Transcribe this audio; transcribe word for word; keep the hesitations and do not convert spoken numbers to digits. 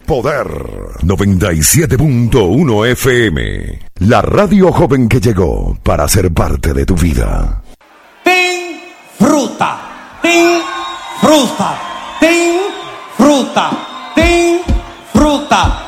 Poder noventa y siete punto uno F M. La radio joven que llegó para ser parte de tu vida. Tin fruta, tin fruta, tin fruta, tin fruta.